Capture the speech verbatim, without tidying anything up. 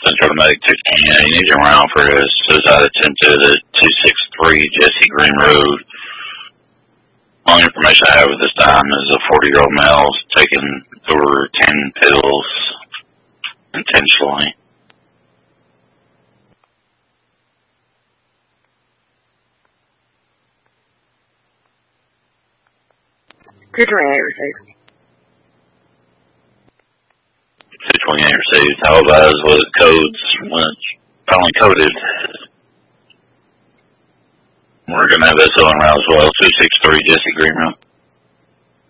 Central Medic two twenty-eight. You need to run for his suicide attempt to the two sixty-three Jesse Green Road. Only information I have at this time is a forty-year-old male taking over ten pills intentionally. two twenty-eight received. two twenty-eight received. How about was codes when it's finally coded? We're going to have this on around as well. two sixty-three Jesse Green Road.